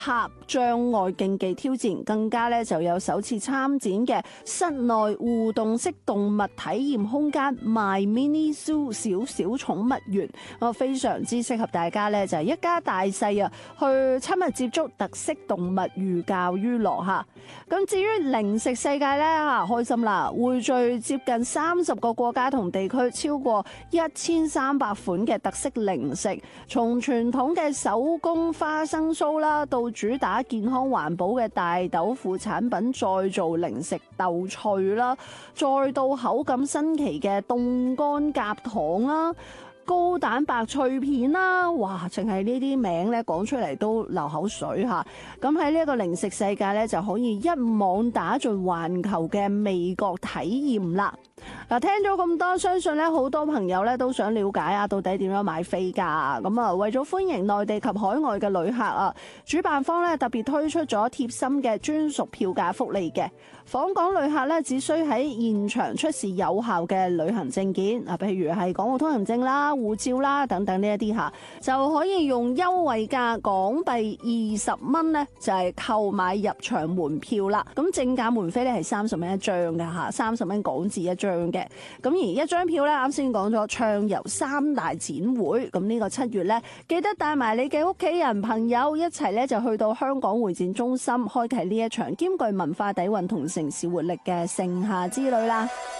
合障礙競技挑戰，更加咧就有首次參展嘅室內互動式動物體驗空間 My Mini Zoo 小小寵物園，非常之適合大家咧，就係一家大細啊去親密接觸特色動物，寓教於樂嚇。咁至於零食世界咧嚇，開心啦，匯聚接近30個國家同地區，超過1300款嘅特色零食，從傳統嘅手工花生酥啦，到主打健康環保嘅大豆腐產品，再做零食豆脆啦，再到口感新奇嘅凍乾夾糖啦，高蛋白脆片啦，哇！淨係呢啲名咧講出嚟都流口水嚇。咁喺呢一個零食世界咧，就可以一網打盡環球嘅味覺體驗啦。嗱，聽咗咁多，相信咧好多朋友咧都想了解啊，到底點樣買飛㗎？咁啊，為咗歡迎內地及海外嘅旅客啊，主辦方咧特別推出咗貼心嘅專屬票價福利嘅。訪港旅客咧只需喺現場出示有效嘅旅行證件啊，譬如係港澳通行證啦、護照啦等等呢一啲嚇，就可以用優惠價港幣20蚊咧，就係購買入場門票啦。咁正價門飛咧係30蚊一張㗎嚇，30蚊港紙一張嘅。咁而一張票咧，啱先講咗暢遊3大展會，咁呢個7月咧，記得帶埋你嘅屋企人朋友一齊咧，就去到香港會展中心，開啟呢一場兼具文化底蘊同城市活力嘅盛夏之旅啦。